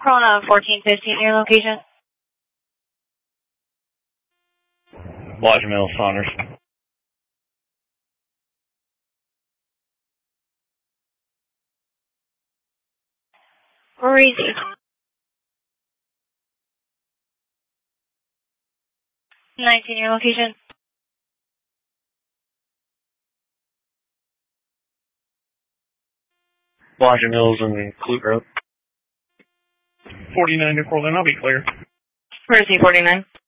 Corona 1415, your location. Lodge Mill, Saunders. Receive. 19, your location. Lodge Mills and Clute Road. 49 to Portland, I'll be clear. Receive 49.